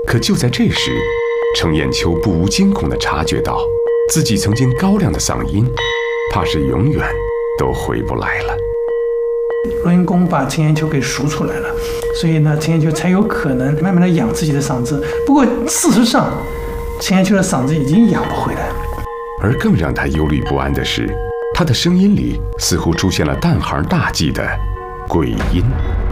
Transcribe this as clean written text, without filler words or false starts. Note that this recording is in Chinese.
可就在这时，程砚秋不无惊恐地察觉到，自己曾经高亮的嗓音，怕是永远都回不来了。 录音工把程砚秋给赎出来了，所以呢，程砚秋才有可能慢慢的养自己的嗓子。不过事实上，程砚秋的嗓子已经养不回来了。 而更让他忧虑不安的是，他的声音里似乎出现了淡行大忌的鬼音。